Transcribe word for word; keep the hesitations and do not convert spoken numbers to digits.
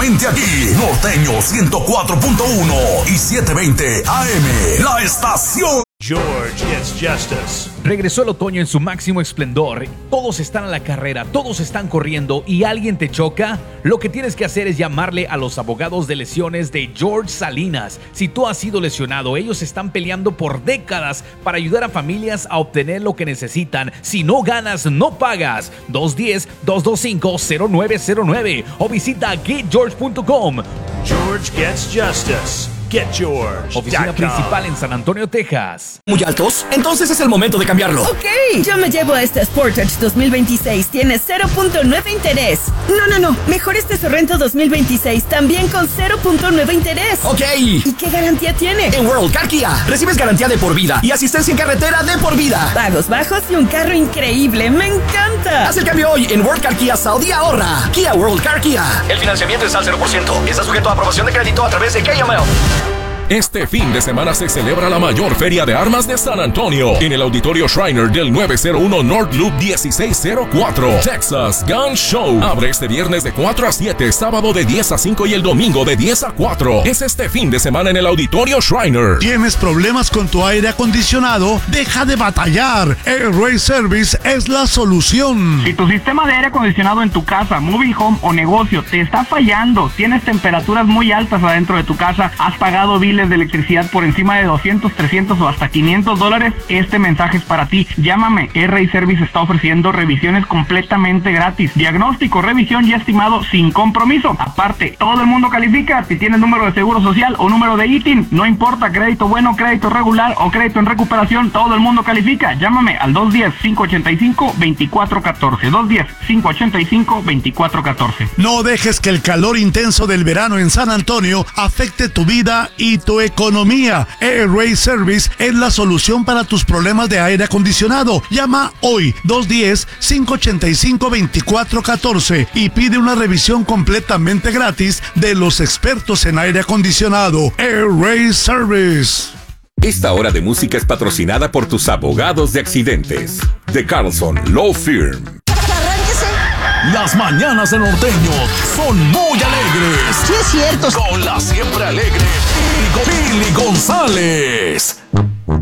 solamente aquí, Norteño ciento cuatro punto uno y setecientos veinte A M, la estación. George Gets Justice. Regresó el otoño en su máximo esplendor. Todos están a la carrera, todos están corriendo y alguien te choca. Lo que tienes que hacer es llamarle a los abogados de lesiones de George Salinas. Si tú has sido lesionado, ellos están peleando por décadas para ayudar a familias a obtener lo que necesitan. Si no ganas, no pagas. dos uno cero, dos dos cinco, cero nueve cero nueve o visita get george punto com. George Gets Justice. Get George. Oficina principal en San Antonio, Texas. ¿Muy altos? Entonces es el momento de cambiarlo. Ok, yo me llevo este Sportage dos mil veintiséis. Tiene cero punto nueve interés. No, no, no. Mejor este Sorrento dos mil veintiséis. También con cero punto nueve interés. Ok. ¿Y qué garantía tiene? En World Car Kia recibes garantía de por vida y asistencia en carretera de por vida. Pagos bajos y un carro increíble. ¡Me encanta! Haz el cambio hoy en World Car Kia Saudi ahorra. Kia World Car Kia. El financiamiento es al cero por ciento. Está sujeto a aprobación de crédito a través de K M L. Este fin de semana se celebra la mayor feria de armas de San Antonio en el Auditorio Shriner del nueve cero uno North Loop dieciséis cero cuatro. Texas Gun Show. Abre este viernes de cuatro a siete, sábado de diez a cinco y el domingo de diez a cuatro. Es este fin de semana en el Auditorio Shriner. ¿Tienes problemas con tu aire acondicionado? Deja de batallar. Air Ray Service es la solución. Si tu sistema de aire acondicionado en tu casa, moving home o negocio te está fallando, tienes temperaturas muy altas adentro de tu casa, has pagado biles de electricidad por encima de doscientos, trescientos o hasta quinientos dólares, este mensaje es para ti. Llámame. R I Service está ofreciendo revisiones completamente gratis, diagnóstico, revisión y estimado sin compromiso. Aparte, todo el mundo califica. Si tienes número de seguro social o número de I T I N, no importa, crédito bueno, crédito regular o crédito en recuperación, todo el mundo califica. Llámame al dos uno cero, cinco ocho cinco, dos cuatro uno cuatro. dos uno cero, cinco ocho cinco, dos cuatro uno cuatro. No dejes que el calor intenso del verano en San Antonio afecte tu vida y tu economía. Air Ray Service es la solución para tus problemas de aire acondicionado. Llama hoy dos uno cero, cinco ocho cinco, dos cuatro uno cuatro y pide una revisión completamente gratis de los expertos en aire acondicionado. Air Ray Service. Esta hora de música es patrocinada por tus abogados de accidentes. The Carlson Law Firm. Las mañanas de Norteño son muy alegres. Sí, es cierto. Con la siempre alegre Pili González.